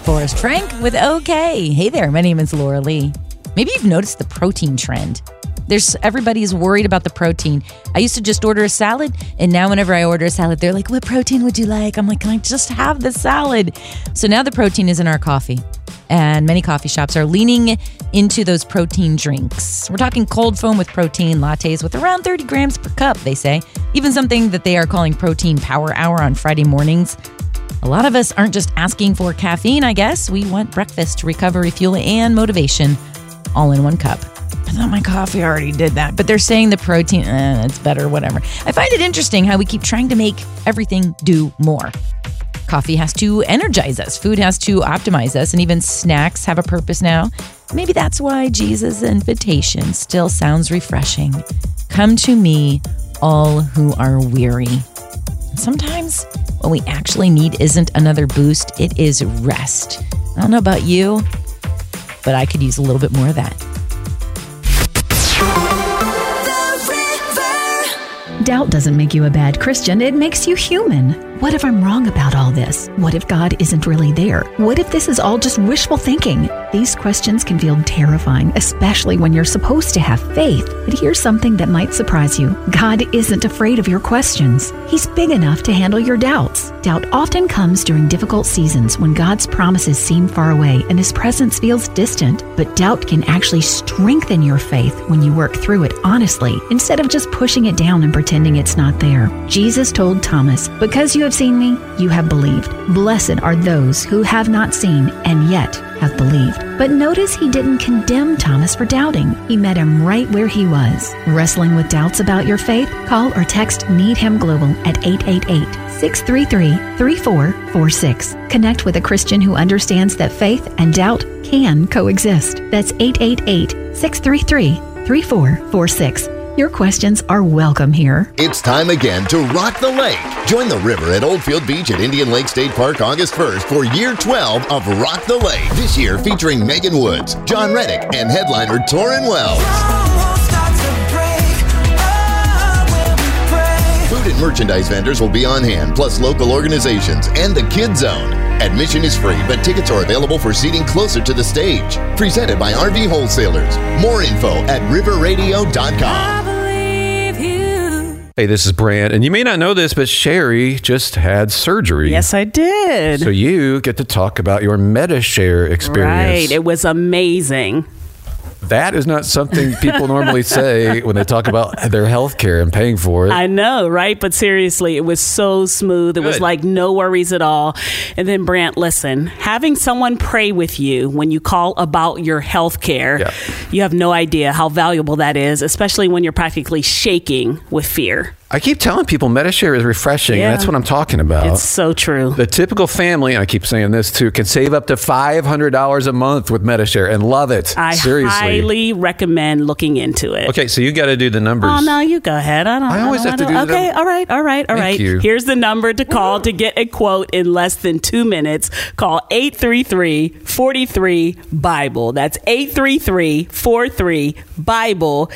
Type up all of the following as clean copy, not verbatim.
Forrest Frank with OK. Hey there, my name is Laura Lee. Maybe you've noticed the protein trend. Everybody's worried about the protein. I used to just order a salad, and now whenever I order a salad, they're like, what protein would you like? I'm like, can I just have the salad? So now the protein is in our coffee, and many coffee shops are leaning into those protein drinks. We're talking cold foam with protein, lattes with around 30 grams per cup, they say. Even something that they are calling protein power hour on Friday mornings. A lot of us aren't just asking for caffeine, I guess. We want breakfast, recovery, fuel, and motivation all in one cup. I thought my coffee already did that, but they're saying the protein, it's better, whatever. I find it interesting how we keep trying to make everything do more. Coffee has to energize us, food has to optimize us, and even snacks have a purpose now. Maybe that's why Jesus' invitation still sounds refreshing. Come to me, all who are weary. And sometimes what we actually need isn't another boost, it is rest. I don't know about you, but I could use a little bit more of that. Doubt doesn't make you a bad Christian, it makes you human. What if I'm wrong about all this? What if God isn't really there? What if this is all just wishful thinking? These questions can feel terrifying, especially when you're supposed to have faith. But here's something that might surprise you. God isn't afraid of your questions. He's big enough to handle your doubts. Doubt often comes during difficult seasons when God's promises seem far away and His presence feels distant. But doubt can actually strengthen your faith when you work through it honestly, instead of just pushing it down and pretending it's not there. Jesus told Thomas, "Because you have seen me, you have believed. Blessed are those who have not seen and yet have believed." But notice He didn't condemn Thomas for doubting. He met him right where he was. Wrestling with doubts about your faith? Call or text Need Him Global at 888-633-3446. Connect with a Christian who understands that faith and doubt can coexist. That's 888-633-3446. Your questions are welcome here. It's time again to rock the lake. Join the river at Oldfield Beach at Indian Lake State Park August 1st for year 12 of Rock the Lake. This year featuring Megan Woods, John Reddick, and headliner Torrin Wells. Food and merchandise vendors will be on hand, plus local organizations and the Kids Zone. Admission is free, but tickets are available for seating closer to the stage. Presented by RV Wholesalers. More info at riverradio.com. Hey, this is Brant, and you may not know this, but Sherry just had surgery. Yes, I did. So you get to talk about your MediShare experience. Right. It was amazing. That is not something people normally say when they talk about their health care and paying for it. I know, right? But seriously, it was so smooth. It was like no worries at all. And then, Brant, listen, having someone pray with you when you call about your health care, you have no idea how valuable that is, especially when you're practically shaking with fear. I keep telling people MediShare is refreshing. And that's what I'm talking about. It's so true. The typical family, and I keep saying this too, can save up to $500 a month with MediShare and love it. Seriously. I highly recommend looking into it. Okay, so you got to do the numbers. Oh, no, you go ahead. I always have to do the numbers. Okay, all right. Thank you. Here's the number to call to get a quote in less than 2 minutes. Call 833-43-BIBLE. That's 833-43-BIBLE.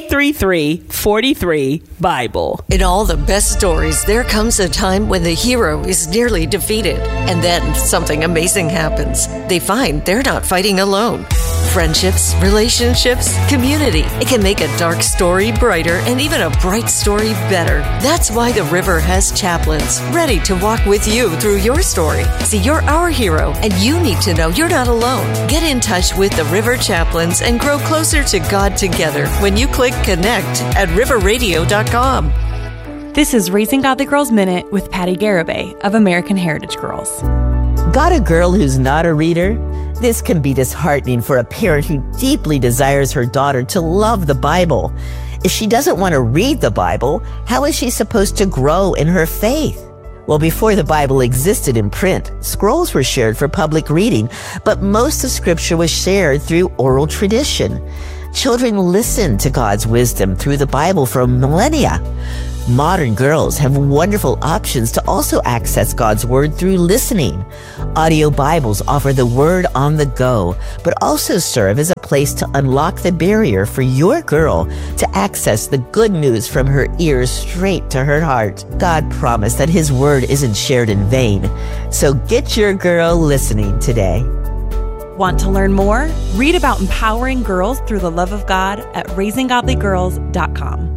833-43-BIBLE. In all the best stories, there comes a time when the hero is nearly defeated, and then something amazing happens. They find they're not fighting alone. Friendships, relationships, community. It can make a dark story brighter and even a bright story better. That's why the River has chaplains ready to walk with you through your story. See, you're our hero, and you need to know you're not alone. Get in touch with the River Chaplains and grow closer to God together when you click connect at riverradio.com. This is Raising Godly Girls Minute with Patty Garibay of American Heritage Girls. Got a girl who's not a reader? This can be disheartening for a parent who deeply desires her daughter to love the Bible. If she doesn't want to read the Bible, how is she supposed to grow in her faith? Well, before the Bible existed in print, scrolls were shared for public reading, but most of Scripture was shared through oral tradition. Children listened to God's wisdom through the Bible for millennia. Modern girls have wonderful options to also access God's Word through listening. Audio Bibles offer the Word on the go, but also serve as a place to unlock the barrier for your girl to access the good news from her ears straight to her heart. God promised that His Word isn't shared in vain, so get your girl listening today. Want to learn more? Read about empowering girls through the love of God at raisinggodlygirls.com.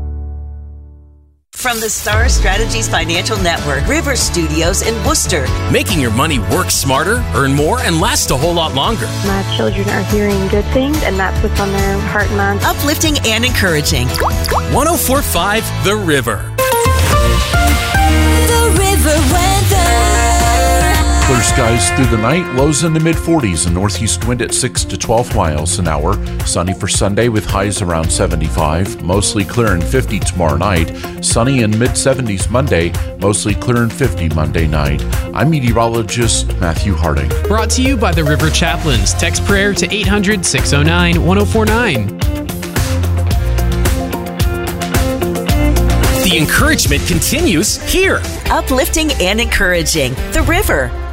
From the Star Strategies Financial Network, River Studios in Worcester. Making your money work smarter, earn more, and last a whole lot longer. My children are hearing good things, and that's what's on their heart and mind. Uplifting and encouraging. 104.5 The River. The River weather. Clear skies through the night, lows in the mid-40s, and northeast wind at 6 to 12 miles an hour. Sunny for Sunday with highs around 75. Mostly clear and 50 tomorrow night. Sunny and mid-70s Monday. Mostly clear and 50 Monday night. I'm meteorologist Matthew Harding. Brought to you by the River Chaplains. Text prayer to 800-609-1049. The encouragement continues here. Uplifting and encouraging. The River.